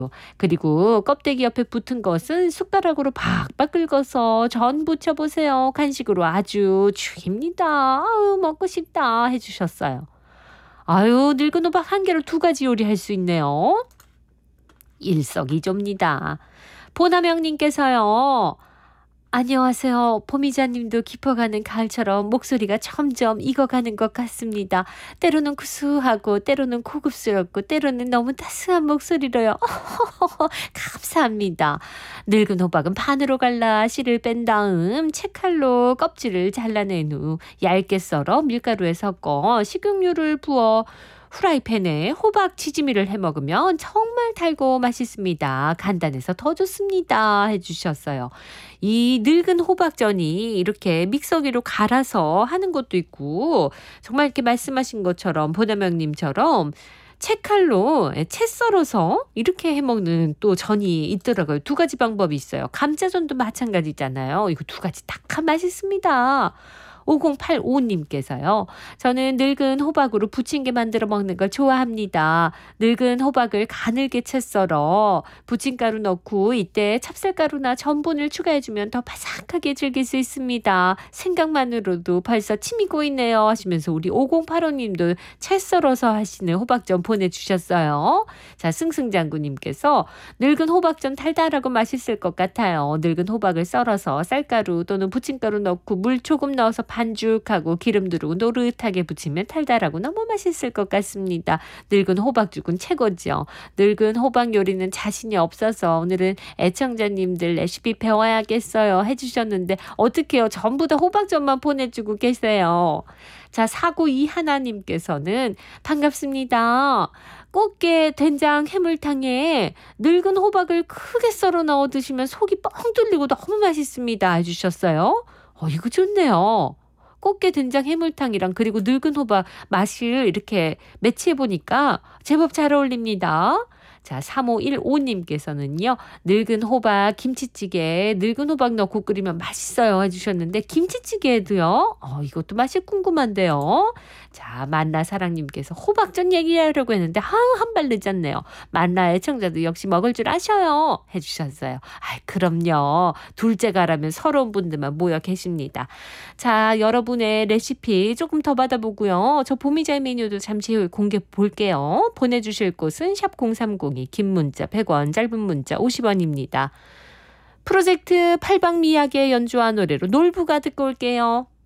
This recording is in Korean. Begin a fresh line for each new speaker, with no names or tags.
그리고 껍데기 옆에 붙은 것은 숟가락으로 박박 긁어서 전 부쳐보세요. 간식으로 아주 죽입니다. 아유 먹고 싶다 해주셨어요. 아유 늙은 호박 한 개로 두 가지 요리할 수 있네요. 일석이조입니다. 보남영님께서요. 안녕하세요. 보미자님도 깊어가는 가을처럼 목소리가 점점 익어가는 것 같습니다. 때로는 구수하고 때로는 고급스럽고 때로는 너무 따스한 목소리로요. 감사합니다. 늙은 호박은 반으로 갈라 씨를 뺀 다음 채칼로 껍질을 잘라낸 후 얇게 썰어 밀가루에 섞어 식용유를 부어 후라이팬에 호박 치즈미를 해 먹으면 정말 달고 맛있습니다. 간단해서 더 좋습니다. 해주셨어요. 이 늙은 호박전이 이렇게 믹서기로 갈아서 하는 것도 있고 정말 이렇게 말씀하신 것처럼 보나명님처럼 채칼로 채 썰어서 이렇게 해먹는 또 전이 있더라고요. 두 가지 방법이 있어요. 감자전도 마찬가지잖아요. 이거 두 가지 다 맛있습니다. 5085님께서요. 저는 늙은 호박으로 부침개 만들어 먹는 걸 좋아합니다. 늙은 호박을 가늘게 채 썰어 부침가루 넣고 이때 찹쌀가루나 전분을 추가해주면 더 바삭하게 즐길 수 있습니다. 생각만으로도 벌써 침이 고이네요 하시면서 우리 5085님도 채 썰어서 하시는 호박전 보내주셨어요. 자, 승승장구님께서 늙은 호박전 달달하고 맛있을 것 같아요. 늙은 호박을 썰어서 쌀가루 또는 부침가루 넣고 물 조금 넣어서 반죽하고 기름 두르고 노릇하게 부치면 달달하고 너무 맛있을 것 같습니다. 늙은 호박죽은 최고죠. 늙은 호박 요리는 자신이 없어서 오늘은 애청자님들 레시피 배워야겠어요 해주셨는데 어떡해요. 전부 다 호박전만 보내주고 계세요. 자, 4921님께서는 반갑습니다. 꽃게 된장 해물탕에 늙은 호박을 크게 썰어 넣어 드시면 속이 뻥 뚫리고 너무 맛있습니다 해주셨어요. 이거 좋네요. 꽃게 된장 해물탕이랑 그리고 늙은 호박 맛을 이렇게 매치해 보니까 제법 잘 어울립니다. 자, 3515님께서는요. 늙은 호박 김치찌개 늙은 호박 넣고 끓이면 맛있어요 해주셨는데 김치찌개도요. 이것도 맛이 궁금한데요. 자, 만나사랑님께서 호박전 얘기하려고 했는데 한 발 늦었네요. 만나 애청자도 역시 먹을 줄 아셔요 해주셨어요. 그럼요. 둘째가라면 서러운 분들만 모여 계십니다. 자, 여러분의 레시피 조금 더 받아보고요. 저 보미자의 메뉴도 잠시 후에 공개 볼게요. 보내주실 곳은 샵0302 긴 문자 100원 짧은 문자 50원입니다. 프로젝트 팔방미야기에 연주한 노래로 놀부가 듣고 올게요.